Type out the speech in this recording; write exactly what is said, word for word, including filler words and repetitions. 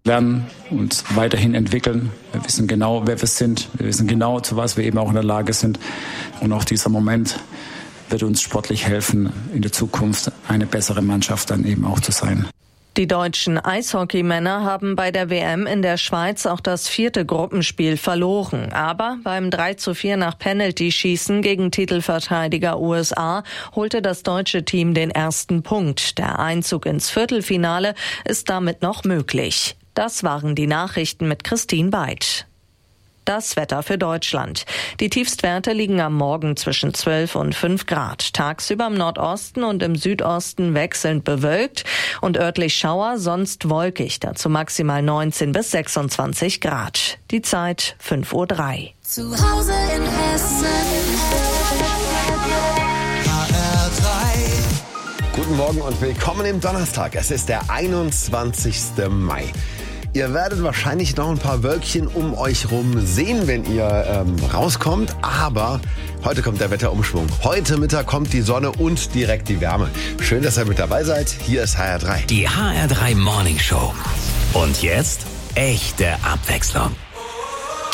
lernen, uns weiterhin entwickeln. Wir wissen genau, wer wir sind. Wir wissen genau, zu was wir eben auch in der Lage sind. Und auch dieser Moment wird uns sportlich helfen, in der Zukunft eine bessere Mannschaft dann eben auch zu sein. Die deutschen Eishockeymänner haben bei der W M in der Schweiz auch das vierte Gruppenspiel verloren. Aber beim drei zu vier nach Penalty-Schießen gegen Titelverteidiger U S A holte das deutsche Team den ersten Punkt. Der Einzug ins Viertelfinale ist damit noch möglich. Das waren die Nachrichten mit Christine Beid. Das Wetter für Deutschland. Die Tiefstwerte liegen am Morgen zwischen zwölf und fünf Grad. Tagsüber im Nordosten und im Südosten wechselnd bewölkt und örtlich Schauer, sonst wolkig. Dazu maximal neunzehn bis sechsundzwanzig Grad. Die Zeit fünf Uhr drei. Zu Hause in Hessen. H R drei. Guten Morgen und willkommen im Donnerstag. Es ist der einundzwanzigste Mai. Ihr werdet wahrscheinlich noch ein paar Wölkchen um euch rum sehen, wenn ihr ähm, rauskommt. Aber heute kommt der Wetterumschwung. Heute Mittag kommt die Sonne und direkt die Wärme. Schön, dass ihr mit dabei seid. Hier ist H R drei. Die H R drei Morning Show. Und jetzt echte Abwechslung.